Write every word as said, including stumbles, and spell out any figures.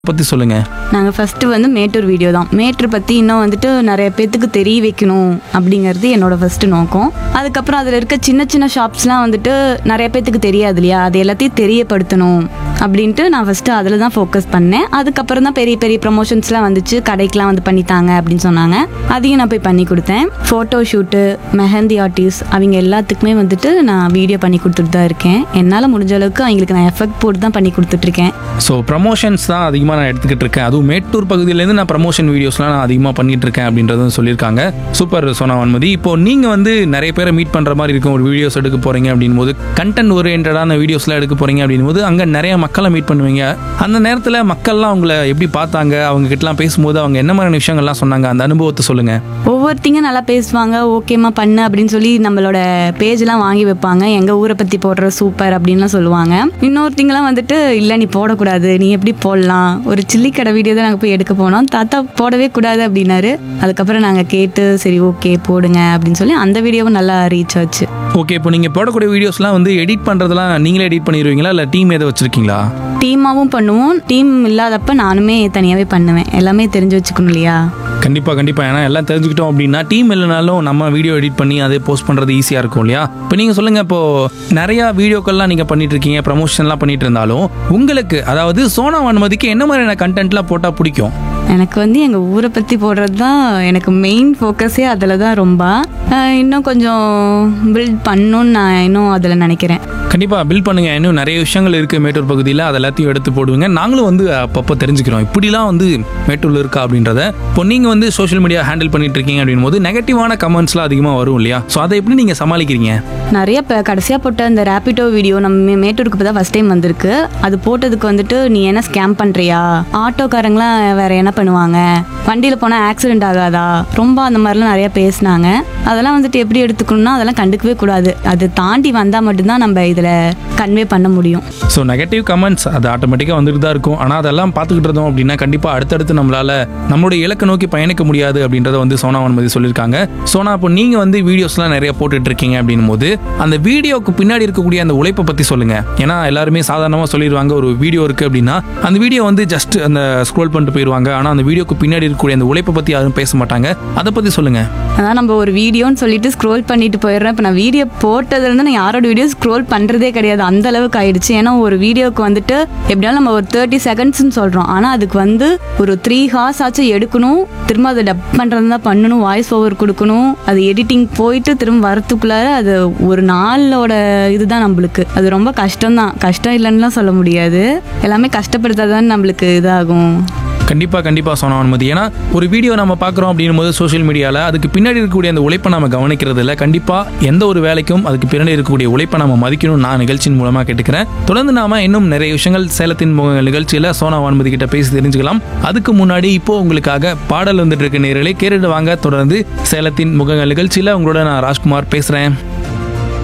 பற்றி சொல்லுங்கள். நாங்கள் ஃபஸ்ட்டு வந்து மேட்டூர் வீடியோ தான். மேட்டூர் பற்றி இன்னும் வந்துட்டு நிறைய பேத்துக்கு தெரிய வைக்கணும் அப்படிங்கிறது என்னோட ஃபஸ்ட்டு நோக்கம். அதுக்கப்புறம் அதில் இருக்க சின்ன சின்ன ஷாப்ஸ்லாம் வந்துட்டு நிறைய பேத்துக்கு தெரியாது இல்லையா, அது எல்லாத்தையும் தெரியப்படுத்தணும் அப்படின்ட்டு நான் ஃபஸ்ட்டு அதில் தான் ஃபோக்கஸ் பண்ணேன். அதுக்கப்புறம் தான் பெரிய பெரிய ப்ரமோஷன்ஸ்லாம் வந்துச்சு, கடைக்கெலாம் வந்து பண்ணித்தாங்க அப்படின்னு சொன்னாங்க. அதையும் நான் போய் பண்ணி கொடுத்தேன். ஃபோட்டோ ஷூட்டு, மெஹந்தி ஆர்டிஸ்ட் அவங்க எல்லாத்துக்குமே வந்துட்டு நான் வீடியோ பண்ணி கொடுத்துட்டு தான் இருக்கேன். என்னால் முடிஞ்ச அளவுக்கு அவங்களுக்கு நான் எஃபெக்ட் போட்டு தான் பண்ணி கொடுத்துட்ருக்கேன். ஸோ ப்ரமோஷன்ஸ் தான் அதிகமாக நான் எடுத்துக்கிட்டு இருக்கேன். அதுவும் மேட்டூர் பகுதியிலேருந்து நான் ப்ரமோஷன் வீடியோஸ்லாம் நான் அதிகமாக பண்ணிட்டு இருக்கேன் அப்படின்றதும் சொல்லியிருக்காங்க. சூப்பர் சோனா வான்மதி. இப்போ நீங்கள் வந்து நிறைய பேரை மீட் பண்ணுற மாதிரி இருக்கும், ஒரு வீடியோஸ் எடுக்க போகிறீங்க அப்படின் போது, கண்டென்ட் ஓரியன்டான வீடியோஸ்லாம் எடுக்க போகிறீங்க அப்படின் போது அங்கே நிறைய மக்களை மீட் பண்ணுவீங்க. அந்த நேரத்தில் மக்கள்லாம் அவங்கள எப்படி பார்த்தாங்க, அவங்க கிட்டலாம் பேசும்போது அவங்க என்ன மாதிரியான விஷயங்கள்லாம் சொன்னாங்க, அந்த அனுபவத்தை சொல்லுங்கள். ஒவ்வொருத்திங்க நல்லா பேசுவாங்க, ஓகேம்மா பண்ணு அப்படின்னு சொல்லி நம்மளோட பேஜ்லாம் வாங்கி வைப்பாங்க. எங்கள் ஊரை பற்றி போடுற சூப்பர் அப்படின்லாம் சொல்லுவாங்க. இன்னொருத்திங்கலாம் வந்துட்டு இல்லை நீ போடக்கூடாது, நீ எப்படி போடலாம், ஒரு சில்லி கடை வீடியோ தான் நாங்கள் போய் எடுக்க போனோம், தாத்தா போடவே கூடாது அப்படின்னாரு. அதுக்கப்புறம் நாங்கள் கேட்டு சரி ஓகே போடுங்க அப்படின்னு சொல்லி அந்த வீடியோவும் நல்லா ரீச் ஆச்சு. ஓகே, இப்போ நீங்கள் போடக்கூடிய வீடியோஸ்லாம் வந்து எடிட் பண்ணுறதுலாம் நீங்களே எடிட் பண்ணிடுவீங்களா இல்லை டீம் எதை வச்சுருக்கீங்களா? டீமாகவும் பண்ணுவோம், டீம் இல்லாதப்ப நானுமே தனியாகவே பண்ணுவேன். எல்லாமே தெரிஞ்சு வச்சுக்கணும் இல்லையா? கண்டிப்பாக கண்டிப்பாக. ஏன்னா எல்லாம் தெரிஞ்சுக்கிட்டோம் அப்படின்னா டீம் இல்லைனாலும் நம்ம வீடியோ எடிட் பண்ணி அதே போஸ்ட் பண்ணுறது ஈஸியாக இருக்கும் இல்லையா? இப்போ நீங்கள் சொல்லுங்கள், இப்போது நிறையா வீடியோக்கள்லாம் நீங்கள் பண்ணிட்டு இருக்கீங்க, ப்ரமோஷன்லாம் பண்ணிட்டு இருந்தாலும் உங்களுக்கு அதாவது சோனா வான்மதிக்கு என்ன மாதிரியான கண்டென்ட்லாம் போட்டால் பிடிக்கும்? எனக்கு வந்து எங்கள் ஊரை பற்றி போடுறது தான் எனக்கு மெயின் ஃபோக்கஸே அதில் தான். ரொம்ப இன்னும் கொஞ்சம் பில்ட் பண்ணணும்னு நான் இன்னும் அதில் நினைக்கிறேன். கண்டிப்பாக பில்ட் பண்ணுங்கள். இன்னும் நிறைய விஷயங்கள் இருக்குது மேட்டூர் பகுதியில், அது எல்லாத்தையும் எடுத்து போடுவீங்க. நாங்களும் வந்து அப்பப்போ தெரிஞ்சுக்கிறோம் இப்படிலாம் வந்து மேட்டூரில் இருக்கா அப்படின்றத. இப்போ நீங்கள் வந்து சோஷியல் மீடியா ஹேண்டில் பண்ணிட்டு இருக்கீங்க அப்படின் போது நெகட்டிவான கமெண்ட்ஸ்லாம் அதிகமாக வரும் இல்லையா? ஸோ அதை எப்படி நீங்கள் சமாளிக்கிறீங்க? நிறைய இப்போ கடைசியாக போட்ட அந்த ரேபிடோ வீடியோ நம்ம மேட்டூருக்கு இப்போ தான் ஃபஸ்ட் டைம் வந்திருக்கு. அது போட்டதுக்கு வந்துட்டு நீ என்ன ஸ்கேம் பண்ணுறியா, ஆட்டோக்காரங்களாம் வேற என்ன பண்ணுவாங்க, வண்டியில் போனால் ஆக்சிடென்ட் ஆகாதா, ரொம்ப அந்த மாதிரிலாம் நிறையா பேசினாங்க. அதெல்லாம் வந்துட்டு எப்படி எடுத்துக்கணும்னா அதெல்லாம் கண்டுக்கவே கூடாது. அது தாண்டி வந்தால் மட்டும்தான் நம்ம இதில் கன்வே பண்ண முடியும். ஸோ நெகட்டிவ் கமெண்ட்ஸ் அது ஆட்டோமேட்டிக்காக வந்துட்டு தான் இருக்கும். ஆனால் அதெல்லாம் பார்த்துக்கிட்டு இருந்தோம் அப்படின்னா கண்டிப்பாக அடுத்தடுத்து நம்மளால் நம்மளுடைய இலக்கை நோக்கி பயணிக்க முடியாது அப்படின்றத வந்து சோனா வான்மதி சொல்லியிருக்காங்க. சோனா, இப்போ நீங்கள் வந்து வீடியோஸ்லாம் நிறைய போட்டுட்டு இருக்கீங்க அப்படின் போது அந்த வீடியோக்கு பின்னாடி இருக்கக்கூடிய அந்த உழைப்பை பற்றி சொல்லுங்கள். ஏன்னா எல்லாருமே சாதாரணமாக சொல்லிடுவாங்க ஒரு வீடியோ இருக்குது அப்படின்னா அந்த வீடியோ வந்து ஜஸ்ட் அந்த ஸ்க்ரோல் பண்ணிட்டு போயிடுவாங்க. ஆனால் அந்த வீடியோக்கு பின்னாடி இருக்கக்கூடிய அந்த உழைப்பை பற்றி யாரும் பேச மாட்டாங்க. அதை பற்றி சொல்லுங்கள். அதான் நம்ம ஒரு வீடியோன்னு சொல்லிட்டு ஸ்க்ரோல் பண்ணிட்டு போயிடுறேன். இப்போ நான் வீடியோ போட்டதுலேருந்து நான் யாரோட வீடியோ ஸ்க்ரோல் பண்ணுறதே கிடையாது, அந்த அளவுக்கு ஆயிடுச்சு. ஏன்னா ஒரு வீடியோக்கு வந்துட்டு எப்படியாலும் நம்ம ஒரு தேர்ட்டி செகண்ட்ஸ்ன்னு சொல்கிறோம், ஆனால் அதுக்கு வந்து ஒரு த்ரீ ஹார்ஸ் ஆச்சும் எடுக்கணும், திரும்ப அதை டப் பண்ணுறது தான் பண்ணணும், வாய்ஸ் ஓவர் கொடுக்கணும், அது எடிட்டிங் போயிட்டு திரும்ப வரத்துக்குள்ளார அது ஒரு நாளோட இதுதான் நம்மளுக்கு. அது ரொம்ப கஷ்டம்தான், கஷ்டம் இல்லைன்னுலாம் சொல்ல முடியாது, எல்லாமே கஷ்டப்படுத்தாதான் நம்மளுக்கு இதாகும். கண்டிப்பாக கண்டிப்பாக சோனா வான்மதி. ஏன்னா ஒரு வீடியோ நம்ம பார்க்குறோம் அப்படின் போது சோஷியல் மீடியாவில் அதுக்கு பின்னாடி இருக்கக்கூடிய அந்த உழைப்பை நம்ம கவனிக்கிறது இல்லை. கண்டிப்பாக எந்த ஒரு வேலைக்கும் அதுக்கு பின்னாடி இருக்கக்கூடிய உழைப்பை நம்ம மதிக்கணும் நான் நிகழ்ச்சியின் மூலமாக கேட்டுக்கிறேன். தொடர்ந்து நாம இன்னும் நிறைய விஷயங்கள் சேலத்தின் முகங்கள் நிகழ்ச்சியில் சோனா வான்மதி கிட்ட பேசி தெரிஞ்சுக்கலாம். அதுக்கு முன்னாடி இப்போ உங்களுக்காக பாடல் வந்துட்டு இருக்க நேரலை கேட்டுட்டு வாங்க. தொடர்ந்து சேலத்தின் முகங்கள் நிகழ்ச்சியில் உங்களோட நான் ராஜ்குமார் பேசுகிறேன்.